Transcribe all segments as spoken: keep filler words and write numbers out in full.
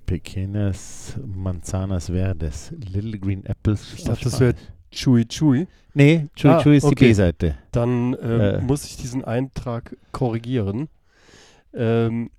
Pequeñas Manzanas Verdes, Little Green Apples. Ich dachte, das wäre Chewy Chewy. Nee, Chewy Ah, Chewy ist okay. die B-Seite. Dann ähm, Äh. muss ich diesen Eintrag korrigieren. Ähm,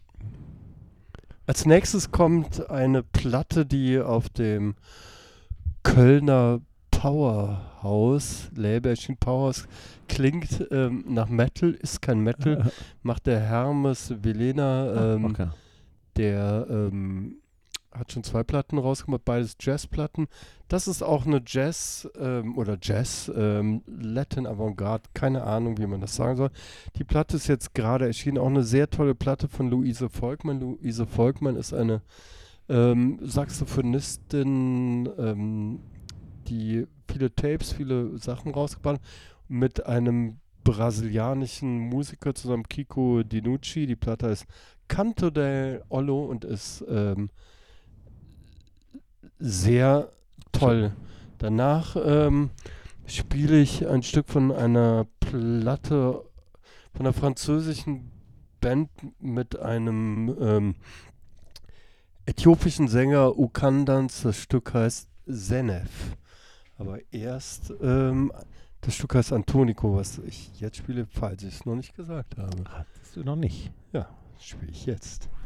als nächstes kommt eine Platte, die auf dem Kölner Powerhouse, Label erschien. Powerhouse klingt ähm, nach Metal, ist kein Metal, macht der Hermes Velena, ähm, Okay. der ähm, hat schon zwei Platten rausgemacht, beides Jazzplatten. Das ist auch eine Jazz ähm, oder Jazz, ähm, Latin Avantgarde, keine Ahnung, wie man das sagen soll. Die Platte ist jetzt gerade erschienen, auch eine sehr tolle Platte von Luise Volkmann. Luise Volkmann ist eine ähm, Saxophonistin, ähm, die viele Tapes, viele Sachen rausgebracht hat, mit einem brasilianischen Musiker zusammen, Kiko Dinucci. Die Platte heißt Canto del Ollo und ist ähm, sehr toll. Danach ähm, spiele ich ein Stück von einer Platte von einer französischen Band mit einem ähm, äthiopischen Sänger Ukandans. Das Stück heißt Senef. Aber erst ähm, das Stück heißt Antonico, was ich jetzt spiele, falls ich es noch nicht gesagt habe. Hattest du noch nicht? Ja, spiele ich jetzt.